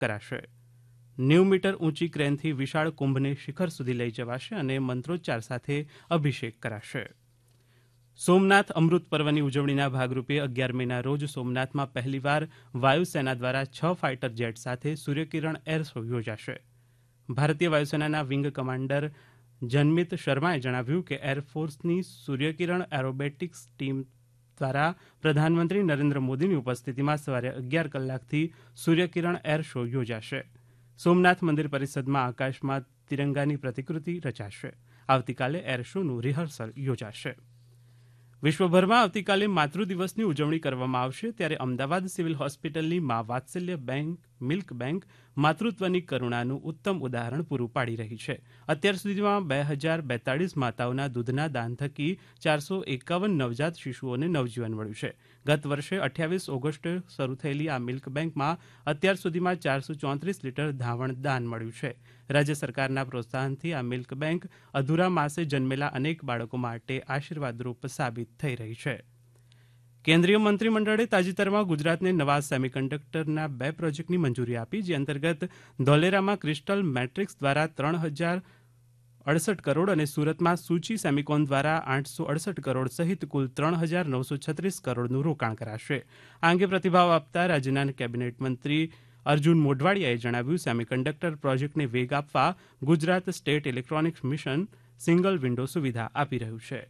કરાશે. 90 મીટર ઊંચી ક્રેનથી વિશાળ કુંભને શિખર સુધી લઈ જવાશે અને મંત્રોચ્ચાર સાથે અભિષેક કરાશે. સોમનાથ અમૃત પર્વની ઉજવણીના ભાગરૂપે 11 મેના રોજ સોમનાથમાં પહેલીવાર વાયુસેના દ્વારા 6 ફાઇટર જેટ સાથે સૂર્યકિરણ એર શો યોજાશે. ભારતીય વાયુસેનાના વિંગ કમાન્ડર જનમિત શર્માએ જણાવ્યું કે એરફોર્સની સૂર્યકિરણ એરોબેટિક્સ ટીમ દ્વારા પ્રધાનમંત્રી નરેન્દ્ર મોદીની ઉપસ્થિતિમાં સવારે 11 કલાકથી સૂર્યકિરણ એર શો યોજાશે. સોમનાથ મંદિર પરિસરમાં આકાશમાં તિરંગાની પ્રતિકૃતિ રચાશે. આવતીકાલે એર શોનું રિહર્સલ યોજાશે. વિશ્વભરમાં આવતીકાલે માતૃ દિવસની ઉજવણી કરવામાં આવશે, ત્યારે અમદાવાદ સિવિલ હોસ્પિટલની મા વાત્સલ્ય મિલ્ક બેંક માતૃત્વની કરુણાનું ઉત્તમ ઉદાહરણ પૂરું પાડી રહી છે. અત્યાર સુધીમાં 2042 માતાઓના દૂધના દાન થકી 451 નવજાત શિશુઓને નવજીવન મળ્યું છે. ગત વર્ષે 28 ઓગસ્ટે શરૂ થયેલી આ મિલ્ક બેંકમાં અત્યાર સુધીમાં 434 લીટર ધાવણ દાન મળ્યું છે. રાજ્ય સરકારના પ્રોત્સાહનથી આ મિલ્ક બેંક અધૂરા માસે જન્મેલા અનેક બાળકો માટે આશીર્વાદરૂપ સાબિત થઈ રહી છે. કેન્દ્રીય મંત્રીમંડળે તાજેતરમાં ગુજરાતને નવા સેમિકન્ડક્ટરના 2 પ્રોજેક્ટની મંજૂરી આપી, જે અંતર્ગત ધોલેરામાં ક્રિસ્ટલ મેટ્રિક્સ દ્વારા 3068 કરોડ અને સુરતમાં સૂચી સેમિકોન દ્વારા 868 કરોડ સહિત કુલ 3936 કરોડનું રોકાણ કરાશે. આ અંગે પ્રતિભાવ આપતા રાજ્યના કેબિનેટ મંત્રી અર્જુન મોઢવાડિયાએ જણાવ્યું, સેમિકન્ડક્ટર પ્રોજેક્ટને વેગ આપવા Gujarat state electronics mission single window સુવિધા આપી રહ્યું છે.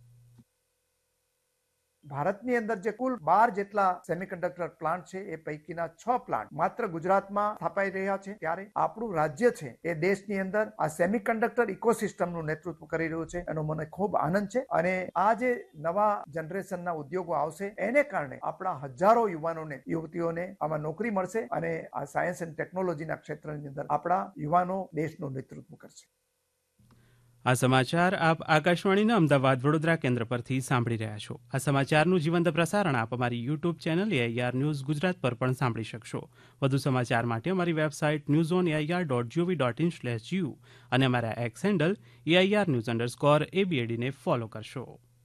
ભારતની અંદર જે કુલ 12 જેટલા સેમિકન્ડક્ટર પ્લાન્ટ છે એ પૈકીના 6 પ્લાન્ટ માત્ર ગુજરાતમાં સ્થાપાઈ રહ્યા છે. ત્યારે આપણું રાજ્ય છે એ દેશની અંદર આ સેમિકન્ડક્ટર ઇકોસિસ્ટમનું નેતૃત્વ કરી રહ્યું છે. એનો મને ખૂબ આનંદ છે અને આ જે નવા જનરેશનના ઉદ્યોગો આવશે એને કારણે આપણા હજારો યુવાનોને યુવતીઓને આમાં નોકરી મળશે અને આ સાયન્સ એન્ડ ટેકનોલોજીના ક્ષેત્રની અંદર આપણા યુવાનો દેશનું નેતૃત્વ કરશે. આ સમાચાર આપ આકાશવાણીના અમદાવાદ વડોદરા કેન્દ્ર પરથી સાંભળી રહ્યા છો. આ સમાચારનું જીવંત પ્રસારણ આપ અમારી YouTube channel AIR news Gujarat પર પણ સાંભળી શકશો. વધુ સમાચાર માટે અમારી વેબસાઇટ newsonair.gov.in/u અને અમારા એક્સ હેન્ડલ AIR_news_ABAD ને ફોલો કરશો.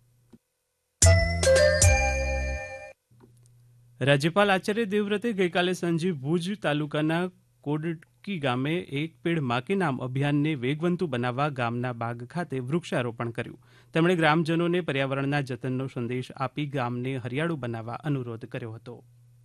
રાજ્યપાલ આચાર્ય દેવવ્રતે ગઈકાલે સાંજે ભુજ તાલુકાના કોડકી ગામે એક પેડ માં કે નામ અભિયાનને વેગવંતુ બનાવવા ગામના બાગ ખાતે વૃક્ષારોપણ કર્યું. તેમણે ગ્રામજનોને પર્યાવરણના જતનનો સંદેશ આપી ગામને હરિયાળું બનાવવા અનુરોધ કર્યો હતો.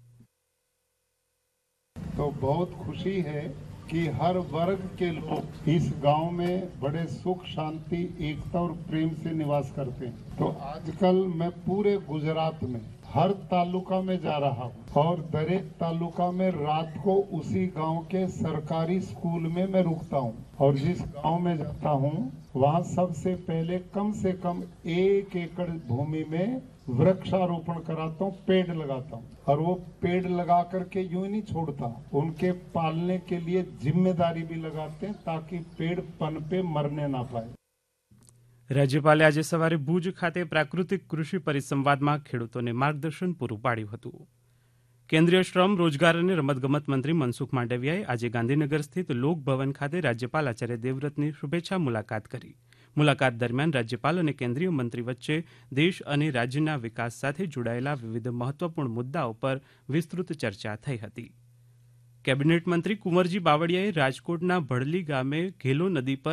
तो बहुत खुशी है कि हर वर्ग के लोग इस गांव में बड़े सुख शांति एकता और प्रेम से निवास करते हैं. तो आजकल मैं पूरे गुजरात में हर तालुका में जा रहा हूँ और दरेक तालुका में रात को उसी गांव के सरकारी स्कूल में मैं रुकता हूँ और जिस गांव में जाता हूँ वहाँ सबसे पहले कम से कम 1 एकड़ भूमि में वृक्षारोपण कराता हूँ, पेड़ लगाता हूँ और वो पेड़ लगा करके यूं ही नहीं छोड़ता, उनके पालने के लिए जिम्मेदारी भी लगाते हैं ताकि पेड़ पनपे मरने ना पाए. રાજ્યપાલે આજે સવારે ભુજ ખાતે પ્રાકૃતિક કૃષિ પરિસંવાદમાં ખેડૂતોને માર્ગદર્શન પૂરું પાડ્યું હતું. કેન્દ્રીય શ્રમ રોજગાર અને રમતગમત મંત્રી મનસુખ માંડવિયાએ આજે ગાંધીનગર સ્થિત લોકભવન ખાતે રાજ્યપાલ આચાર્ય દેવવ્રતની શુભેચ્છા મુલાકાત કરી. મુલાકાત દરમિયાન રાજ્યપાલ અને કેન્દ્રીય મંત્રી વચ્ચે દેશ અને રાજ્યના વિકાસ સાથે જોડાયેલા વિવિધ મહત્વપૂર્ણ મુદ્દાઓ પર વિસ્તૃત ચર્ચા થઈ હતી. કેબિનેટ મંત્રી કુંવરજી બાવળિયાએ રાજકોટના ભડલી ગામે ઘેલો નદી પર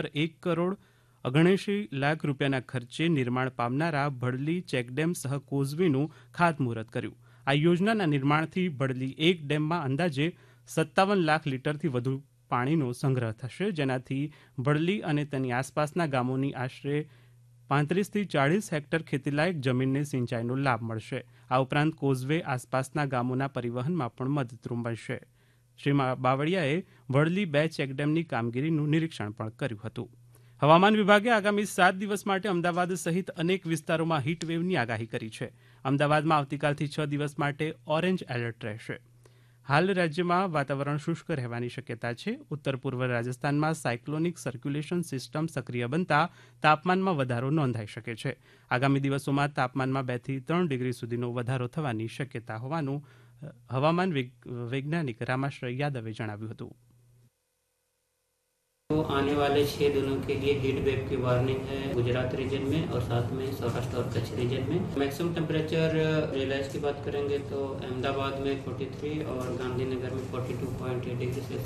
1,79 લાખ રૂપિયાના ખર્ચે નિર્માણ પામનારા ભડલી ચેકડેમ સહ કોઝવેનું ખાતમુહૂર્ત કર્યું. આ યોજનાના નિર્માણથી ભડલી એક ડેમમાં અંદાજે 57 લાખ લીટરથી વધુ પાણીનો સંગ્રહ થશે, જેનાથી ભડલી અને તેની આસપાસના ગામોની આશરે 35 થી 40 હેક્ટર ખેતીલાયક જમીનને સિંચાઈનો લાભ મળશે. આ ઉપરાંત કોઝવે આસપાસના ગામોના પરિવહનમાં પણ મદદરૂપ બનશે. શ્રી બાવળિયાએ ભડલી 2 ચેકડેમની કામગીરીનું નિરીક્ષણ પણ કર્યું હતું. હવામાન વિભાગે આગામી 7 દિવસ માટે અમદાવાદ સહિત અનેક વિસ્તારોમાં હીટવેવની આગાહી કરી છે. અમદાવાદમાં આવતીકાલથી 6 દિવસ માટે ઓરેન્જ એલર્ટ રહેશે. હાલ રાજ્યમાં વાતાવરણ શુષ્ક રહેવાની શક્યતા છે. ઉત્તર પૂર્વ રાજસ્થાનમાં સાયક્લોનિક સર્ક્યુલેશન સિસ્ટમ સક્રિય બનતા તાપમાનમાં વધારો નોંધાઈ શકે છે. આગામી દિવસોમાં તાપમાનમાં 2 થી 3 ડિગ્રી સુધીનો વધારો થવાની શક્યતા હોવાનું હવામાન વૈજ્ઞાનિક રામાશ્રય યાદવે જણાવ્યું હતું. तो आने वाले 6 दिनों के लिए हीट वेव की वार्निंग है गुजरात रीजन में और साथ में सौराष्ट्र और कच्छ रीजन में। मैक्सिमम टेम्परेचर रियलाइज की बात करेंगे तो अहमदाबाद में 43 और गांधीनगर में 42.8 डिग्री सेल्सियस